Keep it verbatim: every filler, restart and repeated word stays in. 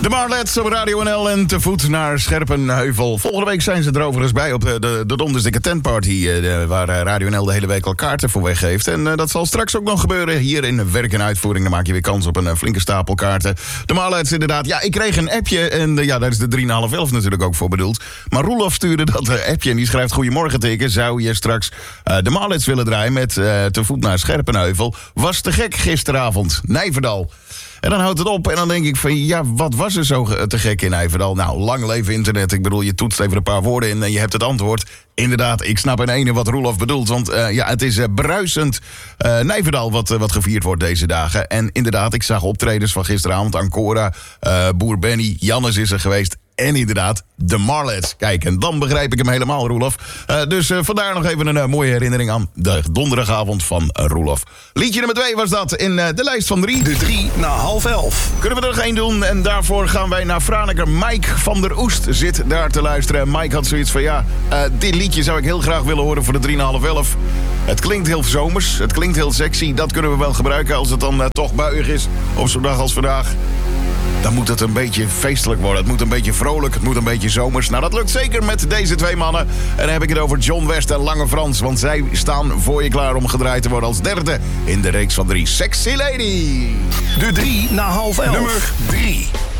De Marlets op Radio N L en te voet naar Scherpenheuvel. Volgende week zijn ze er overigens bij op de, de, de Dondersdikke Tentparty... Uh, waar Radio N L de hele week al kaarten voor weggeeft. En uh, dat zal straks ook nog gebeuren hier in werk en uitvoering. Dan maak je weer kans op een uh, flinke stapel kaarten. De Marlets inderdaad. Ja, ik kreeg een appje en uh, ja, daar is de drie en half elf natuurlijk ook voor bedoeld. Maar Roelof stuurde dat uh, appje en die schrijft... Goedemorgen teken, zou je straks uh, de Marlets willen draaien... met uh, te voet naar Scherpenheuvel? Was te gek gisteravond. Nijverdal. En dan houdt het op en dan denk ik van... ja, wat was er zo te gek in Nijverdal? Nou, lang leven internet. Ik bedoel, je toetst even een paar woorden in en je hebt het antwoord. Inderdaad, ik snap in ene wat Roelof bedoelt. Want uh, ja, het is uh, bruisend uh, Nijverdal wat, uh, wat gevierd wordt deze dagen. En inderdaad, ik zag optredens van gisteravond. Ancora, uh, Boer Benny, Jannes is er geweest. En inderdaad, de Marlets. Kijk, en dan begrijp ik hem helemaal, Roelof. Uh, dus uh, vandaar nog even een uh, mooie herinnering aan de donderdagavond van uh, Roelof. Liedje nummer twee was dat in uh, de lijst van drie. De drie na half elf. Kunnen we er nog één doen? En daarvoor gaan wij naar Franeker. Mike van der Oest zit daar te luisteren. Mike had zoiets van, ja, uh, dit liedje zou ik heel graag willen horen voor de drie na half elf. Het klinkt heel zomers, het klinkt heel sexy. Dat kunnen we wel gebruiken als het dan uh, toch buiig is op zo'n dag als vandaag. Dan moet het een beetje feestelijk worden. Het moet een beetje vrolijk, het moet een beetje zomers. Nou, dat lukt zeker met deze twee mannen. En dan heb ik het over John West en Lange Frans. Want zij staan voor je klaar om gedraaid te worden als derde in de reeks van drie. Sexy Lady. De drie na half elf. Nummer drie.